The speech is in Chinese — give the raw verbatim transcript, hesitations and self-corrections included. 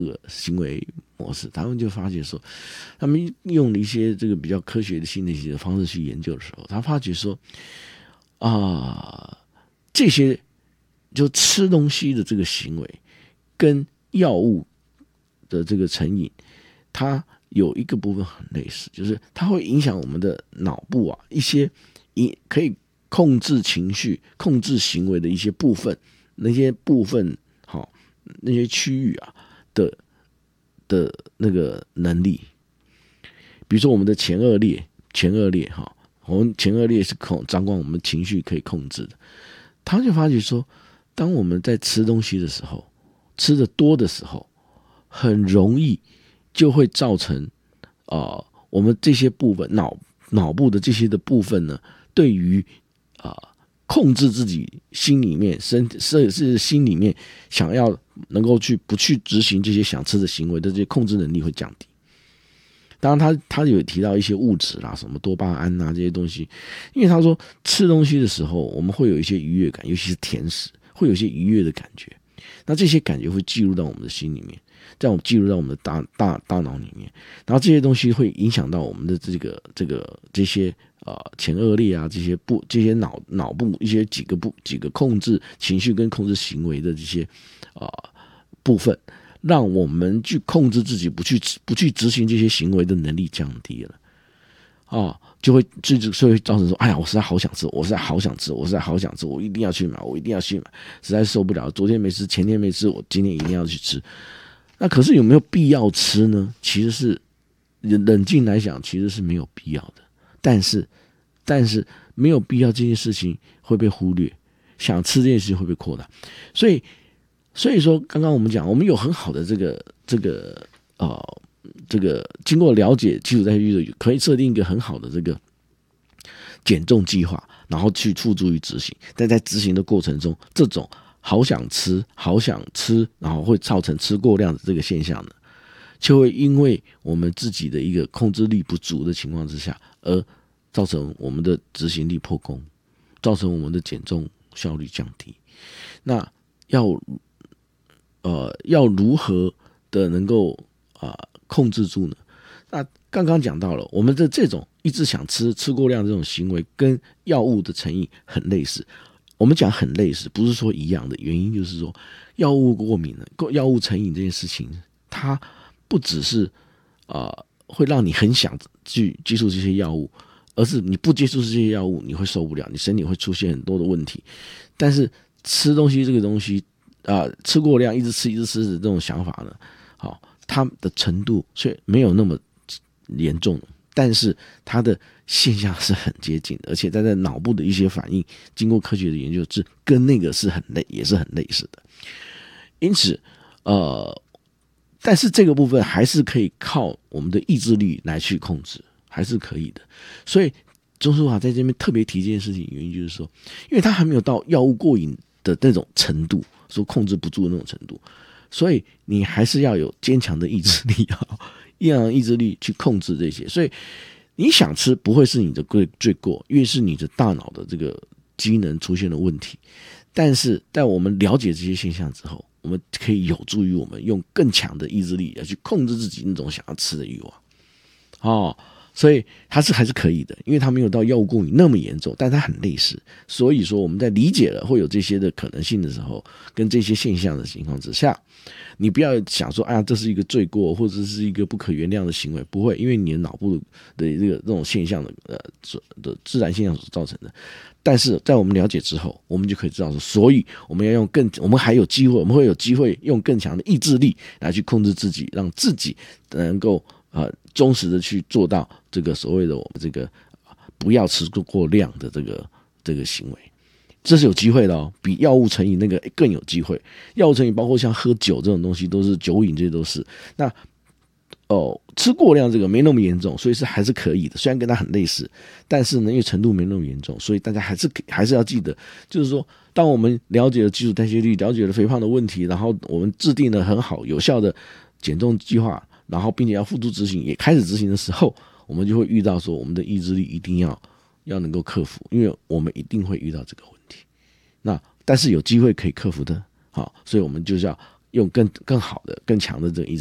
行为模式，他们就发觉说，他们用了一些这个比较科学的心理学的方式去研究的时候，他发觉说啊、呃，这些就吃东西的这个行为跟药物的这个成瘾，它有一个部分很类似，就是它会影响我们的脑部啊一些可以控制情绪、控制行为的一些部分，那些部分好、哦、那些区域啊的的那个能力，比如说我们的前额叶，前额叶哈，我们前额叶是控掌管我们情绪可以控制的。他就发觉说，当我们在吃东西的时候，吃的多的时候，很容易就会造成啊、呃，我们这些部分脑脑部的这些的部分呢，对于啊、呃、控制自己心里面身是是心里面想要能够去不去执行这些想吃的行为的这些控制能力会降低。当然他他有提到一些物质啦，什么多巴胺啊这些东西，因为他说吃东西的时候我们会有一些愉悦感，尤其是甜食会有一些愉悦的感觉，那这些感觉会记录到我们的心里面，在我们记录到我们的大大大脑里面，然后这些东西会影响到我们的这个这个这些呃前额叶啊，这些部这些脑脑部一些几个部几个控制情绪跟控制行为的这些啊、呃、部分，让我们去控制自己不去不去执行这些行为的能力降低了啊、哦，就会就就会造成说，哎呀，我实在好想吃，我实在好想吃，我实在好想吃，我一定要去买，我一定要去买，实在受不了，昨天没吃，前天没吃，我今天一定要去吃。那可是有没有必要吃呢？其实是冷静来讲，其实是没有必要的。但是，但是没有必要这件事情会被忽略，想吃这件事情会被扩大。所以，所以说，刚刚我们讲，我们有很好的这个这个呃这个经过了解基础代谢率的，可以设定一个很好的这个减重计划，然后去付诸于执行。但在执行的过程中，这种好想吃、好想吃，然后会造成吃过量的这个现象呢，就会因为我们自己的一个控制力不足的情况之下，而造成我们的执行力破功，造成我们的减重效率降低。那要呃要如何的能够啊、呃、控制住呢？那刚刚讲到了，我们的这种一直想吃、吃过量这种行为，跟药物的成瘾很类似。我们讲很类似，不是说一样的，原因就是说，药物过敏了，药物成瘾这件事情，它不只是啊、呃、会让你很想去接触这些药物，而是你不接触这些药物，你会受不了，你身体会出现很多的问题。但是吃东西这个东西啊、呃，吃过量，一直吃一直吃的这种想法呢，好，它的程度却没有那么严重，但是它的现象是很接近的，而且在在脑部的一些反应，经过科学的研究是跟那个是很类，也是很类似的。因此，呃，但是这个部分还是可以靠我们的意志力来去控制，还是可以的。所以钟书华在这边特别提这件事情，原因就是说，因为他还没有到药物过瘾的那种程度，说控制不住的那种程度，所以你还是要有坚强的意志力啊，要有意志力去控制这些。所以你想吃不会是你的罪过，因为是你的大脑的这个机能出现了问题。但是在我们了解这些现象之后，我们可以有助于我们用更强的意志力来去控制自己那种想要吃的欲望。哦，所以它是还是可以的，因为它没有到药物过敏那么严重，但它很类似。所以说我们在理解了会有这些的可能性的时候，跟这些现象的情况之下，你不要想说，哎呀，这是一个罪过，或者是一个不可原谅的行为，不会，因为你的脑部的这个这种现象的呃的自然现象所造成的。但是在我们了解之后，我们就可以知道说，所以我们要用更，我们还有机会，我们会有机会用更强的意志力来去控制自己，让自己能够呃忠实的去做到这个所谓的我们这个不要吃过量的这个这个行为。这是有机会的哦，比药物成瘾那个更有机会。药物成瘾包括像喝酒这种东西，都是酒瘾，这些都是。那哦，吃过量这个没那么严重，所以是还是可以的。虽然跟它很类似，但是呢，因为程度没那么严重，所以大家还是还是要记得，就是说，当我们了解了基础代谢率，了解了肥胖的问题，然后我们制定了很好有效的减重计划，然后并且要付诸执行，也开始执行的时候，我们就会遇到说，我们的意志力一定要要能够克服，因为我们一定会遇到这个问题。那但是有机会可以克服的，好，所以我们就是要用更更好的、更强的这个抑制